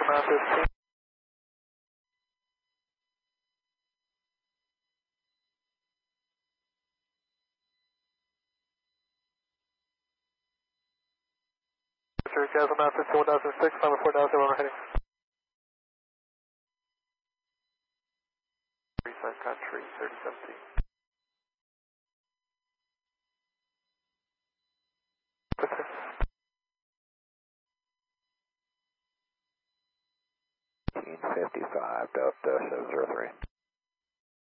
15. Castle 951 1006, number 4000, where we're heading. Sun Country, 3017. $55, Delta 703.